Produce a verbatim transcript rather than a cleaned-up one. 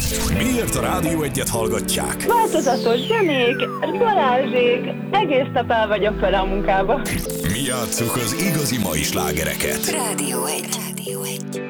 Miért a Rádió Egyet hallgatják? Változatos zenék, Balázsék, egész nap el vagyok fel a munkába. Mi játsszuk az igazi mai slágereket. Rádió egy. Rádió egy.